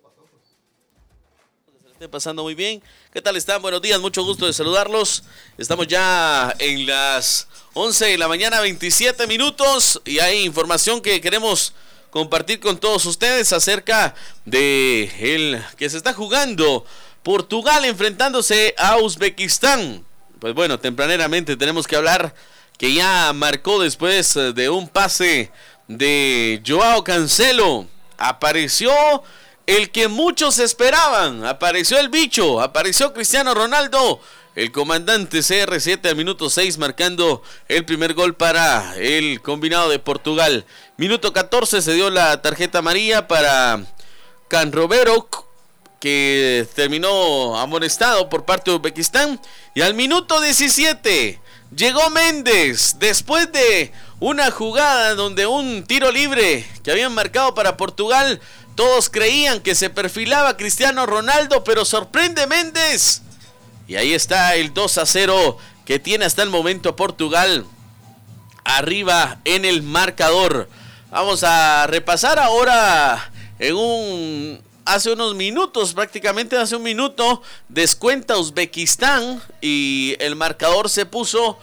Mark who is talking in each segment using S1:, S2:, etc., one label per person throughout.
S1: Estén pasando muy bien. ¿Qué tal están? Buenos días, mucho gusto de saludarlos. Estamos ya en las 11 de la mañana, 27 minutos, y hay información que queremos compartir con todos ustedes acerca de el que se está jugando Portugal enfrentándose a Uzbekistán. Pues bueno, tempraneramente tenemos que hablar que ya marcó después de un pase de Joao Cancelo. Apareció el que muchos esperaban, apareció el bicho, apareció Cristiano Ronaldo, el comandante CR7 al minuto 6 marcando el primer gol para el combinado de Portugal. Minuto 14 se dio la tarjeta amarilla para Canrovero, que terminó amonestado por parte de Uzbekistán. Y al minuto 17 llegó Méndez, después de una jugada donde un tiro libre que habían marcado para Portugal, todos creían que se perfilaba Cristiano Ronaldo, pero sorprende Méndez. Y ahí está el 2-0 que tiene hasta el momento Portugal arriba en el marcador. Vamos a repasar ahora hace unos minutos, prácticamente hace un minuto, descuenta Uzbekistán y el marcador se puso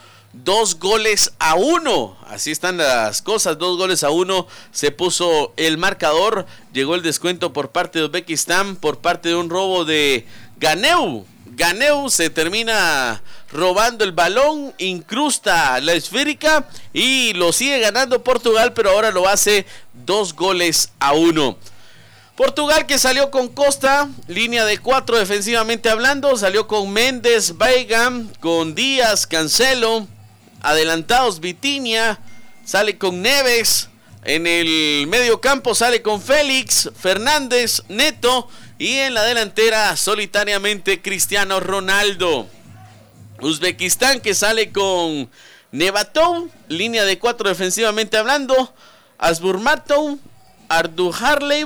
S1: 2-1. Así están las cosas, 2-1 se puso el marcador. Llegó el descuento por parte de Uzbekistán por parte de un robo de Ganeu. Ganeu se termina robando el balón, incrusta la esférica y lo sigue ganando Portugal, pero ahora lo hace 2-1. Portugal, que salió con Costa, línea de 4 defensivamente hablando, salió con Méndez, Veiga, con Díaz, Cancelo, adelantados Vitinha, sale con Neves, en el medio campo sale con Félix, Fernández, Neto, y en la delantera solitariamente Cristiano Ronaldo. Uzbekistán, que sale con Nevatov, línea de 4 defensivamente hablando, Asburmatov, Arduharlev,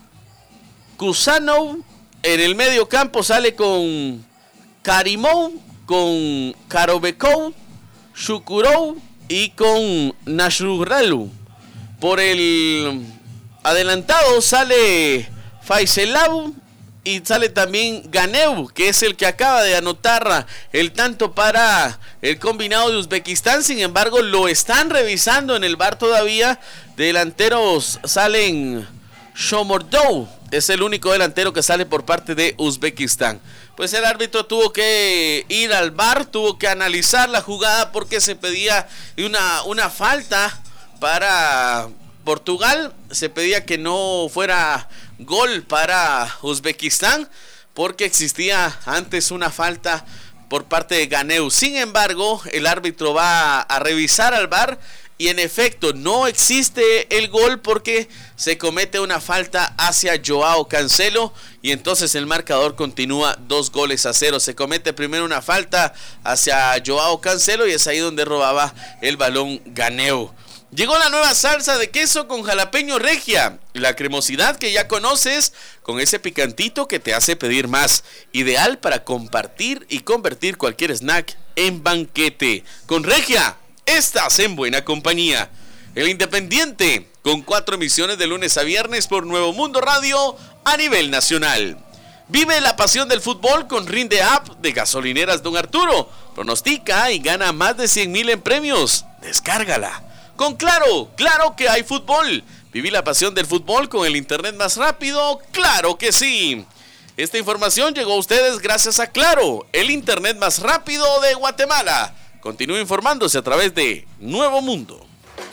S1: Kusanov. En el medio campo sale con Karimov, con Karobekov, Shukurov y con Nasrullah. Por el adelantado sale Faisalov y sale también Ganeu, que es el que acaba de anotar el tanto para el combinado de Uzbekistán. Sin embargo, lo están revisando en el VAR todavía. Delanteros salen Shomordov, es el único delantero que sale por parte de Uzbekistán. Pues el árbitro tuvo que ir al VAR, tuvo que analizar la jugada porque se pedía una falta para Portugal. Se pedía que no fuera gol para Uzbekistán porque existía antes una falta por parte de Ganeu. Sin embargo, el árbitro va a revisar al VAR y en efecto no existe el gol porque se comete una falta hacia Joao Cancelo y entonces el marcador continúa 2-0. Se comete primero una falta hacia Joao Cancelo y es ahí donde robaba el balón Ganeu. Llegó la nueva salsa de queso con jalapeño regia, la cremosidad que ya conoces, con ese picantito que te hace pedir más, ideal para compartir y convertir cualquier snack en banquete. Con regia, estás en buena compañía. El Independiente, con 4 emisiones de lunes a viernes por Nuevo Mundo Radio a nivel nacional. Vive la pasión del fútbol con Rinde App de Gasolineras Don Arturo. Pronostica y gana más de 100,000 en premios. Descárgala. Con Claro, claro que hay fútbol. Viví la pasión del fútbol con el internet más rápido, claro que sí. Esta información llegó a ustedes gracias a Claro, el internet más rápido de Guatemala. Continúe informándose a través de Nuevo Mundo.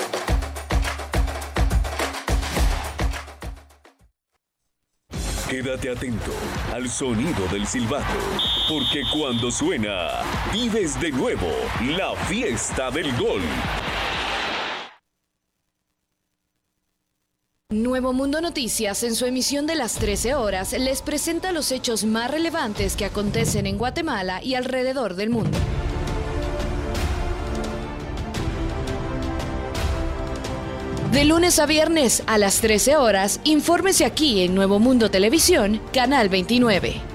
S2: Quédate atento al sonido del silbato, porque cuando suena, vives de nuevo la fiesta del gol.
S3: Nuevo Mundo Noticias, en su emisión de las 13 horas, les presenta los hechos más relevantes que acontecen en Guatemala y alrededor del mundo. De lunes a viernes a las 13 horas, infórmese aquí en Nuevo Mundo Televisión, Canal 29.